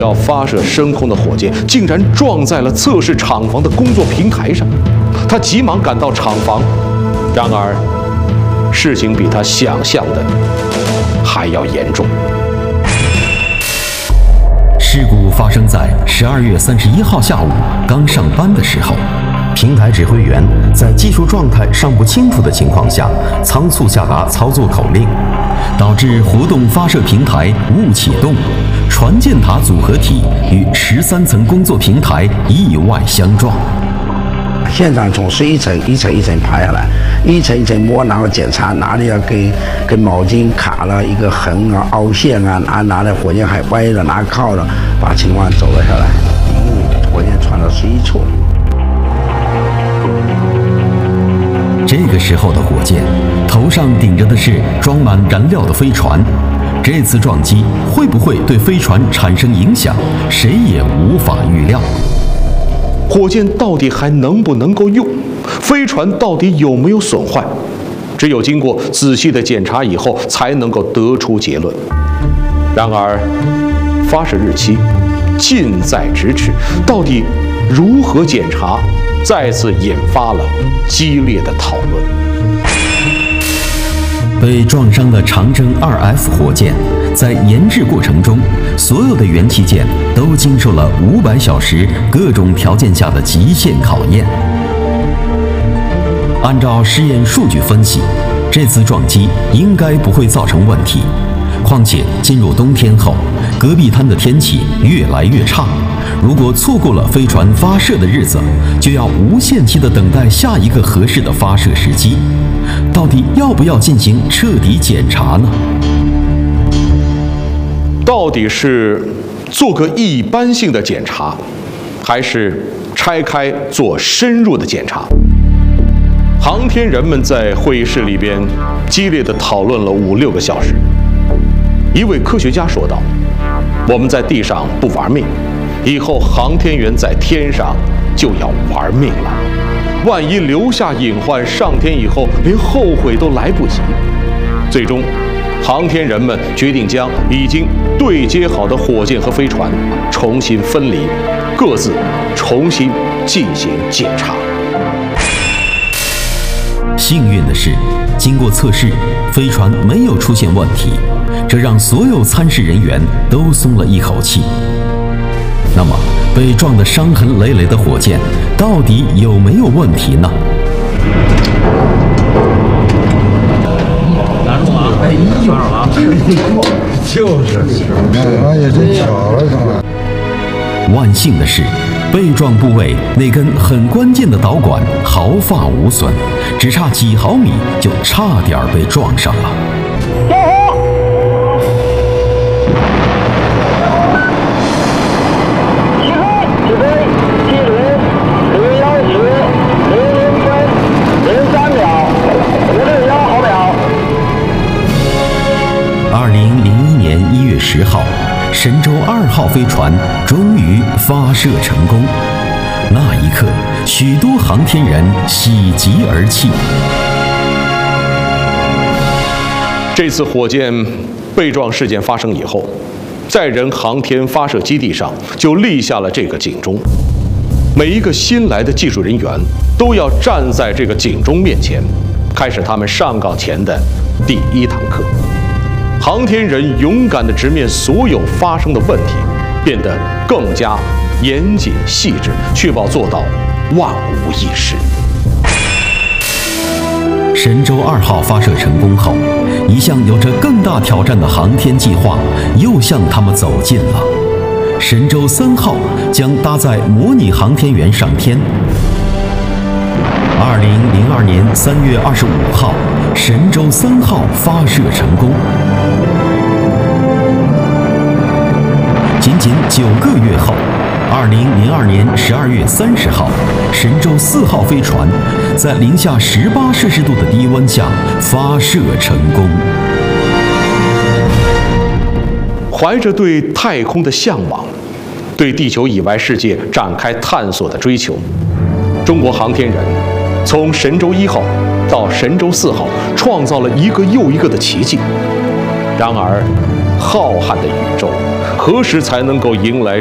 要发射升空的火箭竟然撞在了测试厂房的工作平台上，他急忙赶到厂房，然而事情比他想象的还要严重。 事故发生在12月31号下午刚上班的时候，平台指挥员在技术状态尚不清楚的情况下，仓促下达操作口令，导致活动发射平台误启动，船舰塔组合体与13层工作平台意外相撞。 现场总是一层一层一层爬下来，一层一层摸，然后检查哪里要跟毛巾卡了一个痕啊、凹陷啊，哪里火箭还歪了，哪靠了，把情况走了下来。火箭传到11处。 这个时候的火箭头上顶着的是装满燃料的飞船，这次撞击会不会对飞船产生影响，谁也无法预料。 火箭到底还能不能够用？飞船到底有没有损坏？只有经过仔细的检查以后，才能够得出结论。然而，发射日期近在咫尺，到底如何检查，再次引发了激烈的讨论。 被撞伤的长征2F 火箭在研制过程中，所有的元器件都经受了500小时各种条件下的极限考验。按照试验数据分析，这次撞击应该不会造成问题。况且进入冬天后，戈壁滩的天气越来越差，如果错过了飞船发射的日子，就要无限期地等待下一个合适的发射时机。到底要不要进行彻底检查呢？ 到底是做个一般性的检查，还是拆开做深入的检查？航天人们在会议室里边激烈地讨论了5、6个小时。一位科学家说道：“我们在地上不玩命，以后航天员在天上就要玩命了。万一留下隐患，上天以后连后悔都来不及。”最终，航天人们决定将已经对接好的火箭和飞船重新分离，各自重新进行检查。 幸运的是，经过测试，飞船没有出现问题，这让所有参试人员都松了一口气。那么，被撞得伤痕累累的火箭到底有没有问题呢？ 拿住啊！哎，撞上了！就是， 哎呀，真巧了，他们。 万幸的是，被撞部位那根很关键的导管毫发无损，只差几毫米就差点被撞上了。2001年1月10号，神舟2号飞船终于发射成功。那一刻，许多航天人喜极而泣。 这次火箭被撞事件发生以后，载人航天发射基地上就立下了这个警钟。每一个新来的技术人员都要站在这个警钟面前，开始他们上岗前的第1堂课。航天人勇敢地直面所有发生的问题，变得更加严谨细致，确保做到万无一失。 神舟2号发射成功后，一项有着更大挑战的航天计划又向他们走近了。神舟3号将搭载模拟航天员上天。2002年3月25号，神舟3号发射成功。仅仅9个月后，2002年12月30号，神舟4号飞船在零下18摄氏度的低温下发射成功。 怀着对太空的向往，对地球以外世界展开探索的追求，中国航天人从神舟1号到神舟4号，创造了一个又一个的奇迹。然而，浩瀚的宇宙何时才能够迎来